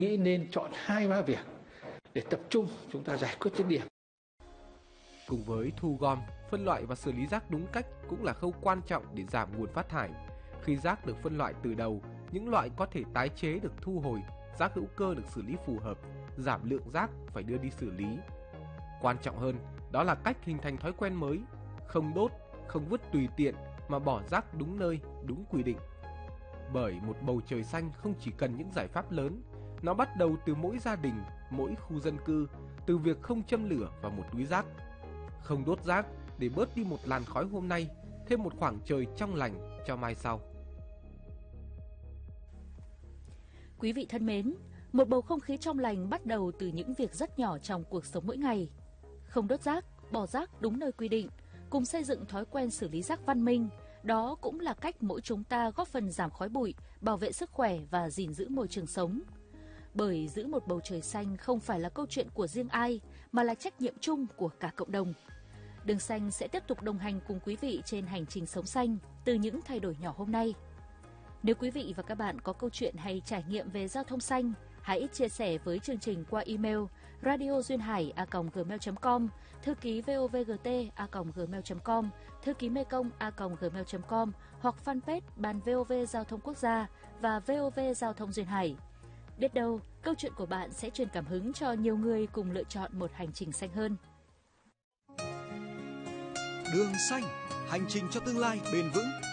Nghĩ nên chọn 2-3 việc để tập trung chúng ta giải quyết dứt điểm. Cùng với thu gom, phân loại và xử lý rác đúng cách cũng là khâu quan trọng để giảm nguồn phát thải. Khi rác được phân loại từ đầu, những loại có thể tái chế được thu hồi, rác hữu cơ được xử lý phù hợp, giảm lượng rác phải đưa đi xử lý. Quan trọng hơn, đó là cách hình thành thói quen mới, không đốt, không vứt tùy tiện mà bỏ rác đúng nơi, đúng quy định. Bởi một bầu trời xanh không chỉ cần những giải pháp lớn, nó bắt đầu từ mỗi gia đình, mỗi khu dân cư, từ việc không châm lửa vào một túi rác. Không đốt rác để bớt đi một làn khói hôm nay, thêm một khoảng trời trong lành cho mai sau. Quý vị thân mến, một bầu không khí trong lành bắt đầu từ những việc rất nhỏ trong cuộc sống mỗi ngày. Không đốt rác, bỏ rác đúng nơi quy định, cùng xây dựng thói quen xử lý rác văn minh, đó cũng là cách mỗi chúng ta góp phần giảm khói bụi, bảo vệ sức khỏe và gìn giữ môi trường sống. Bởi giữ một bầu trời xanh không phải là câu chuyện của riêng ai, mà là trách nhiệm chung của cả cộng đồng. Đường Xanh sẽ tiếp tục đồng hành cùng quý vị trên hành trình sống xanh từ những thay đổi nhỏ hôm nay. Nếu quý vị và các bạn có câu chuyện hay trải nghiệm về giao thông xanh, hãy chia sẻ với chương trình qua email radioduyênhải@gmail.com, thư ký vovgt@gmail.com, thư ký mekong@gmail.com hoặc fanpage Ban VOV Giao thông Quốc gia và VOV Giao thông Duyên Hải. Biết đâu, câu chuyện của bạn sẽ truyền cảm hứng cho nhiều người cùng lựa chọn một hành trình xanh hơn. Đường xanh, hành trình cho tương lai bền vững.